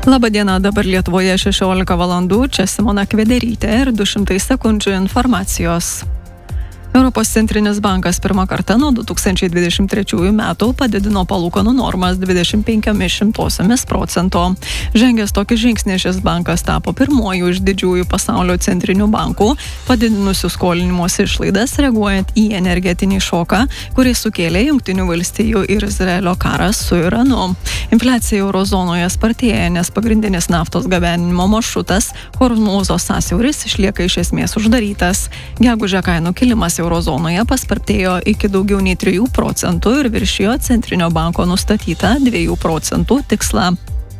Labadiena, dabar Lietuvoje 16 valandų, čia Simona Kvederytė ir 200 sekundžių informacijos. Europos centrinis bankas pirmą kartą nuo 2023 metų padidino palūkanų normas 0,25%. Žengęs tokį žingsnį, šis bankas tapo pirmuoju iš didžiųjų pasaulio centrinių bankų, padidinusių skolinimosi išlaidas reaguojant į energetinį šoką, kurį sukėlė Jungtinių valstijų ir Izraelio karas su Iranu. Infliacija eurozonoje spartėja, nes pagrindinis naftos gabenimo maršrutas Hormūzo sąsiauris išlieka iš esmės uždarytas. Gegužę kainų kilimas eurozonoje paspartėjo iki daugiau nei 3% ir viršijo centrinio banko nustatytą 2% tikslą.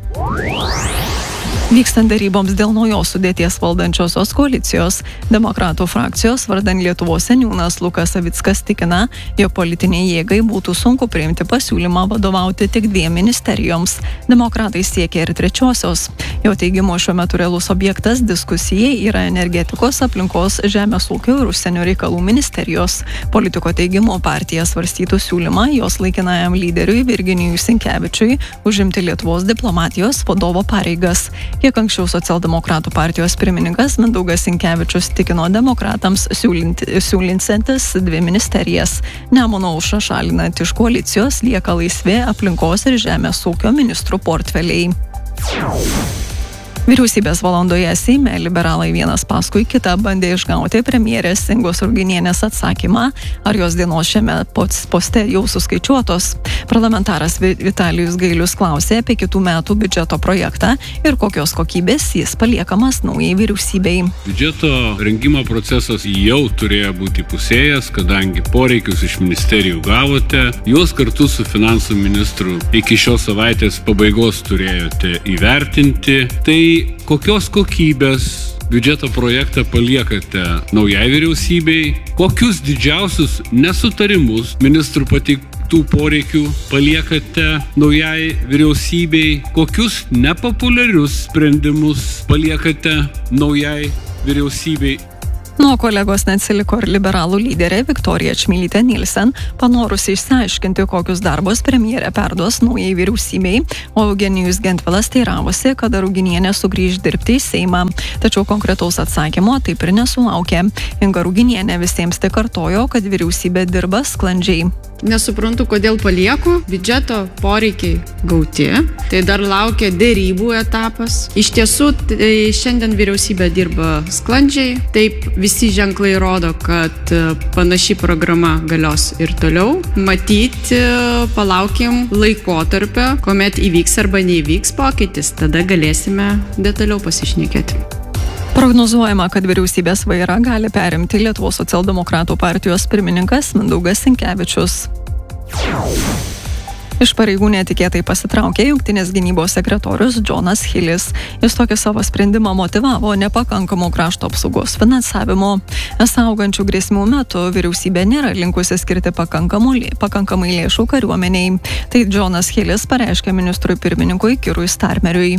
Vykstant daryboms dėl naujos sudėties valdančiosios koalicijos, demokratų frakcijos vardan Lietuvos seniūnas Lukas Savickas tikina, jog politiniai jėgai būtų sunku priimti pasiūlymą vadovauti tik 2 ministerijoms. Demokratai siekia ir trečiosios. Jo teigimu, šiuo metu realus objektas diskusijai yra energetikos, aplinkos, žemės ūkio ir užsienio reikalų ministerijos. Politiko teigimu, partija svarstytų siūlymą jos laikinajam lyderiui Virginijui Sinkevičiui užimti Lietuvos diplomatijos vadovo pareigas. Kiek anksčiau socialdemokratų partijos pirmininkas Mindaugas Sinkevičius tikino demokratams siūlinsantis 2 ministerijas. Nemuno aušrą šalinant iš koalicijos lieka laisvi aplinkos ir žemės ūkio ministrų portfeliai. Vyriausybės valandoje Seime liberalai vienas paskui kitą bandė išgauti premjerės Ingos Ruginienės atsakymą, ar jos dienos šiame poste jau suskaičiuotos. Parlamentaras Vitalijus Gailius klausė apie kitų metų biudžeto projektą ir kokios kokybės jis paliekamas naujai vyriausybei. Biudžeto rengimo procesas jau turėjo būti pusėjęs, kadangi poreikius iš ministerijų gavote, juos kartu su finansų ministru iki šios savaitės pabaigos turėjote įvertinti. Tai kokios kokybės biudžeto projektą paliekate naujai vyriausybei, kokius didžiausius nesutarimus ministrų pateiktų poreikių paliekate naujai vyriausybei, kokius nepopuliarius sprendimus paliekate naujai vyriausybei. Nuo kolegos neatsiliko ir liberalų lyderė Viktorija Čmilytė Nilsen, panorusi išsiaiškinti, kokius darbus premjerė perduos naujai vyriausybei, o Eugenijus Gentvilas teiravosi, kada Ruginienė sugrįž dirbti į Seimą. Tačiau konkretaus atsakymo taip ir nesulaukė. Inga Ruginienė visiems tik kartojo, kad vyriausybė dirba sklandžiai. Nesuprantu, kodėl palieku, biudžeto poreikiai gauti, tai dar laukia dėrybų etapas. Iš tiesų, šiandien vyriausybė dirba sklandžiai, taip visi ženklai rodo, kad panaši programa galios ir toliau. Matyti, palaukim laikotarpio, kuomet įvyks arba neįvyks pokytis, tada galėsime detaliau pasišnekėti. Prognozuojama, kad vyriausybės vairą gali perimti Lietuvos socialdemokratų partijos pirmininkas Mindaugas Sinkevičius. Iš pareigų netikėtai pasitraukė Jungtinės gynybos sekretorius Džonas Hilis. Jis tokį savo sprendimą motyvavo nepakankamu krašto apsaugos finansavimu. Esą augančių grėsmių metu vyriausybė nėra linkusi skirti pakankamai lėšų kariuomeniai. Tai Džonas Hilis pareiškė ministrui pirmininkui Kirui Starmeriui.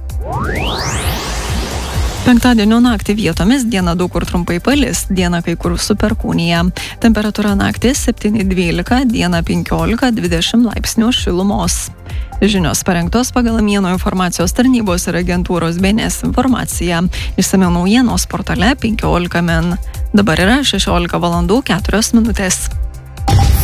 Penktadienio naktį vietomis dieną daug kur trumpai palis, dieną kai kur su perkūnija. Temperatūra naktį 7-12, dieną 15-20 laipsnių šilumos. Žinios parengtos pagal Mieno informacijos tarnybos ir agentūros BNS informaciją. Išsamiau naujienos portale 15 min. Dabar yra 16 valandų 4 minutės.